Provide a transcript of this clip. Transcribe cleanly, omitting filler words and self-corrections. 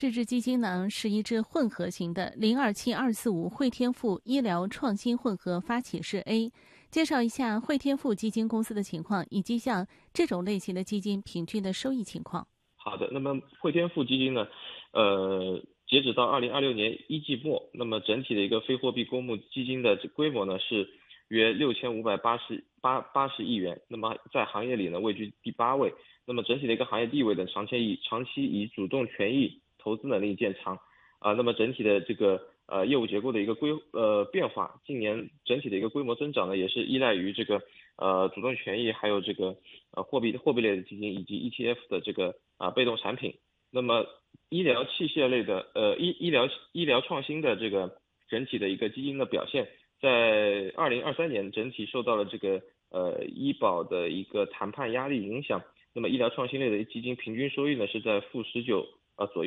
这支基金呢是一支混合型的027245汇添富医疗创新混合发起式 A。介绍一下汇添富基金公司的情况，以及像这种类型的基金平均的收益情况。 好的，那么汇添富基金呢，截止到2026年一季末，那么整体的一个非货币公募基金的规模呢是约6580亿元，那么在行业里呢位居第8位。那么整体的一个行业地位呢，长期以主动权益投资能力见长那么整体的这个业务结构的一个变化，近年整体的一个规模增长呢，也是依赖于这个主动权益，还有这个货币类的基金以及 ETF 的这个被动产品。那么医疗器械类的医疗创新的这个整体的一个基金的表现，在2023年整体受到了这个医保的一个谈判压力影响，那么医疗创新类的基金平均收益呢是在-19%左右。